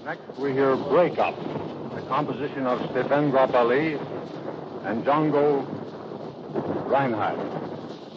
Next, we hear Break Up, the composition of Stephen Grappelli and Django Reinhardt.